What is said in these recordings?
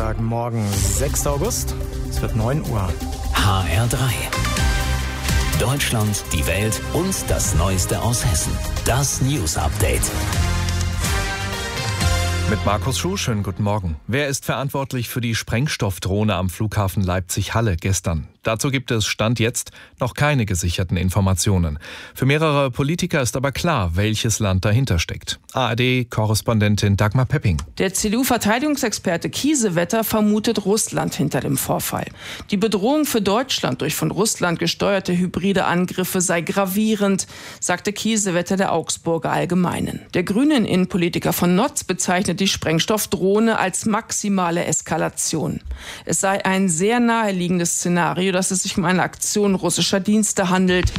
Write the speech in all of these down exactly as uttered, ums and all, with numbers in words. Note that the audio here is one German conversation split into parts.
Montagmorgen, sechster August. Es wird neun Uhr. H R drei. Deutschland, die Welt und das Neueste aus Hessen. Das News Update. Mit Markus Schuh, schönen guten Morgen. Wer ist verantwortlich für die Sprengstoffdrohne am Flughafen Leipzig-Halle gestern? Dazu gibt es Stand jetzt noch keine gesicherten Informationen. Für mehrere Politiker ist aber klar, welches Land dahinter steckt. A R D-Korrespondentin Dagmar Pepping. Der C D U-Verteidigungsexperte Kiesewetter vermutet Russland hinter dem Vorfall. Die Bedrohung für Deutschland durch von Russland gesteuerte hybride Angriffe sei gravierend, sagte Kiesewetter der Augsburger Allgemeinen. Der grünen Innenpolitiker von Notz bezeichnet die Sprengstoffdrohne als maximale Eskalation. Es sei ein sehr naheliegendes Szenario, dass es sich um eine Aktion russischer Dienste handelt.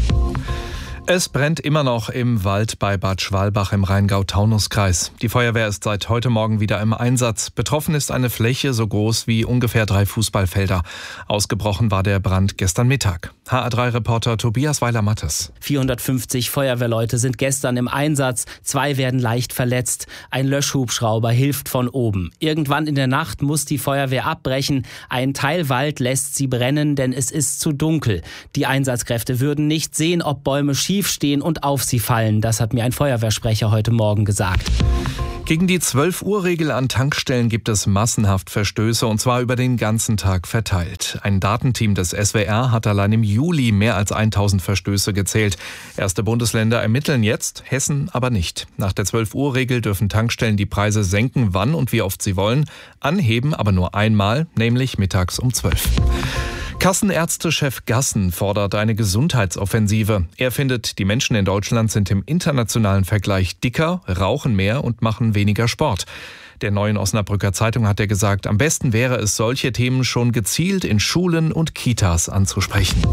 Es brennt immer noch im Wald bei Bad Schwalbach im Rheingau-Taunus-Kreis. Die Feuerwehr ist seit heute Morgen wieder im Einsatz. Betroffen ist eine Fläche so groß wie ungefähr drei Fußballfelder. Ausgebrochen war der Brand gestern Mittag. H R drei-Reporter Tobias Weiler-Mattes. vierhundertfünfzig Feuerwehrleute sind gestern im Einsatz. Zwei werden leicht verletzt. Ein Löschhubschrauber hilft von oben. Irgendwann in der Nacht muss die Feuerwehr abbrechen. Ein Teil Wald lässt sie brennen, denn es ist zu dunkel. Die Einsatzkräfte würden nicht sehen, ob Bäume schief stehen und auf sie fallen. Das hat mir ein Feuerwehrsprecher heute Morgen gesagt. Gegen die zwölf-Uhr-Regel an Tankstellen gibt es massenhaft Verstöße, und zwar über den ganzen Tag verteilt. Ein Datenteam des S W R hat allein im Juli mehr als tausend Verstöße gezählt. Erste Bundesländer ermitteln jetzt, Hessen aber nicht. Nach der zwölf-Uhr-Regel dürfen Tankstellen die Preise senken, wann und wie oft sie wollen, anheben aber nur einmal, nämlich mittags um zwölf. Kassenärztechef Gassen fordert eine Gesundheitsoffensive. Er findet, die Menschen in Deutschland sind im internationalen Vergleich dicker, rauchen mehr und machen weniger Sport. Der Neuen Osnabrücker Zeitung hat er gesagt, am besten wäre es, solche Themen schon gezielt in Schulen und Kitas anzusprechen.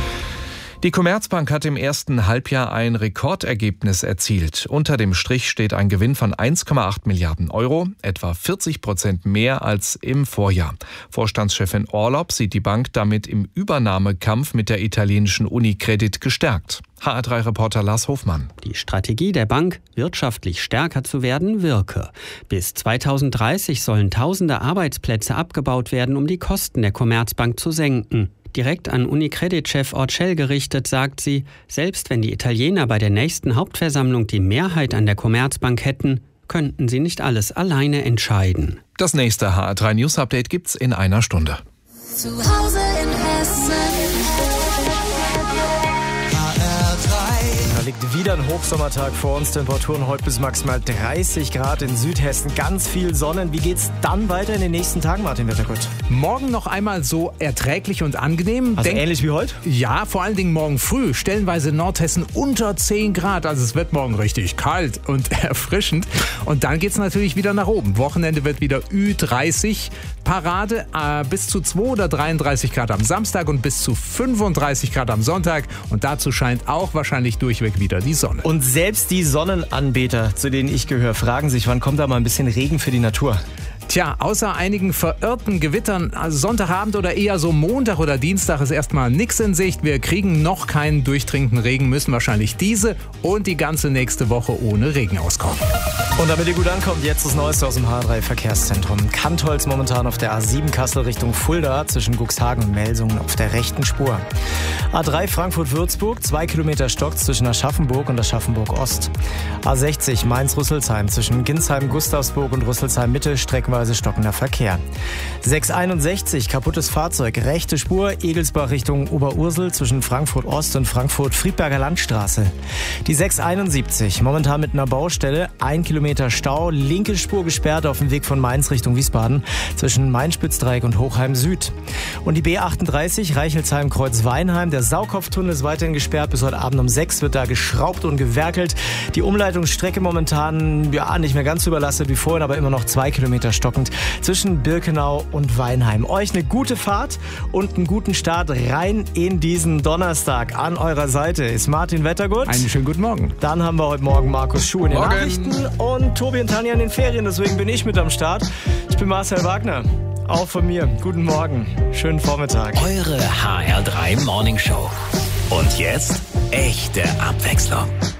Die Commerzbank hat im ersten Halbjahr ein Rekordergebnis erzielt. Unter dem Strich steht ein Gewinn von eins Komma acht Milliarden Euro, etwa vierzig Prozent mehr als im Vorjahr. Vorstandschefin Orlopp sieht die Bank damit im Übernahmekampf mit der italienischen Unicredit gestärkt. H R drei-Reporter Lars Hofmann. Die Strategie der Bank, wirtschaftlich stärker zu werden, wirke. Bis zweitausenddreißig sollen tausende Arbeitsplätze abgebaut werden, um die Kosten der Commerzbank zu senken. Direkt an Unicredit-Chef Orcel gerichtet, sagt sie, selbst wenn die Italiener bei der nächsten Hauptversammlung die Mehrheit an der Commerzbank hätten, könnten sie nicht alles alleine entscheiden. Das nächste H R drei News Update gibt's in einer Stunde. Zu Hause in Hessen. Da liegt wieder ein Hochsommertag vor uns. Temperaturen heute bis maximal dreißig Grad in Südhessen. Ganz viel Sonne. Wie geht's dann weiter in den nächsten Tagen, Martin Wettergott? Morgen noch einmal so erträglich und angenehm. Also Denk, ähnlich wie heute? Ja, vor allen Dingen morgen früh. Stellenweise Nordhessen unter zehn Grad. Also es wird morgen richtig kalt und erfrischend. Und dann geht's natürlich wieder nach oben. Wochenende wird wieder Ü dreißig. Parade äh, bis zu zwei oder dreiunddreißig Grad am Samstag und bis zu fünfunddreißig Grad am Sonntag. Und dazu scheint auch wahrscheinlich durchweg wieder die Sonne. Und selbst die Sonnenanbeter, zu denen ich gehöre, fragen sich, wann kommt da mal ein bisschen Regen für die Natur? Tja, außer einigen verirrten Gewittern, also Sonntagabend oder eher so Montag oder Dienstag ist erstmal nichts in Sicht. Wir kriegen noch keinen durchdringenden Regen, müssen wahrscheinlich diese und die ganze nächste Woche ohne Regen auskommen. Und damit ihr gut ankommt, jetzt das Neueste aus dem H R drei Verkehrszentrum. Kantholz momentan auf der A sieben Kassel Richtung Fulda zwischen Cuxhagen und Melsungen auf der rechten Spur. A drei Frankfurt-Würzburg, zwei Kilometer stockt zwischen Aschaffenburg und Aschaffenburg-Ost. A sechzig Mainz-Rüsselsheim zwischen Ginsheim-Gustavsburg und Rüsselsheim-Mitte streckenweise stockender Verkehr. sechshunderteinundsechzig kaputtes Fahrzeug, rechte Spur, Egelsbach Richtung Oberursel zwischen Frankfurt-Ost und Frankfurt-Friedberger Landstraße. Die sechshunderteinundsiebzig momentan mit einer Baustelle, ein Kilometer Stau, linke Spur gesperrt auf dem Weg von Mainz Richtung Wiesbaden zwischen Main-Spitzdreieck und Hochheim Süd. Und die B achtunddreißig Reichelsheim-Kreuz-Weinheim, der Saukopftunnel ist weiterhin gesperrt, bis heute Abend um sechs wird da geschraubt und gewerkelt. Die Umleitungsstrecke momentan ja nicht mehr ganz so überlastet wie vorhin, aber immer noch zwei Kilometer stockend zwischen Birkenau und Weinheim. Euch eine gute Fahrt und einen guten Start rein in diesen Donnerstag. An eurer Seite ist Martin Wettergott. Einen schönen guten Morgen. Dann haben wir heute Morgen Markus Schuh in den Morgen. Nachrichten und Tobi und Tanja in den Ferien. Deswegen bin ich mit am Start. Ich bin Marcel Wagner. Auch von mir. Guten Morgen. Schönen Vormittag. Eure H R drei Morning Show. Und jetzt echte Abwechslung.